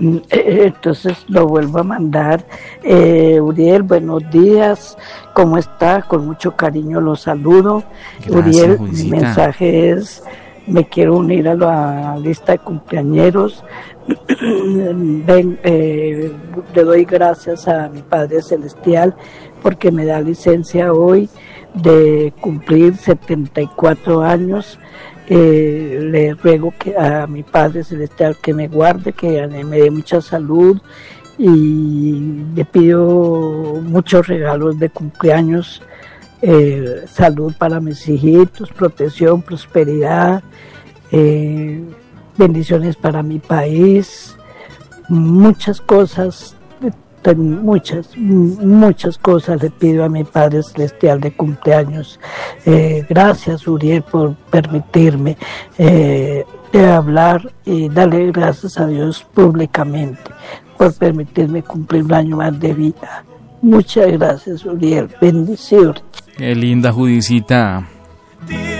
Entonces lo vuelvo a mandar. Uriel, buenos días, ¿cómo está? Con mucho cariño lo saludo. Gracias, Uriel, Juicita. mi mensaje es: me quiero unir a la lista de cumpleañeros. Le doy gracias a mi Padre Celestial porque me da licencia hoy de cumplir 74 años. Le ruego que a mi Padre Celestial que me guarde, que me dé mucha salud, y le pido muchos regalos de cumpleaños, salud para mis hijitos, protección, prosperidad, bendiciones para mi país, muchas cosas, muchas cosas le pido a mi Padre Celestial de cumpleaños. Gracias, Uriel, por permitirme hablar y darle gracias a Dios públicamente por permitirme cumplir un año más de vida. Muchas gracias, Uriel. Bendiciones. Qué linda, Judicita.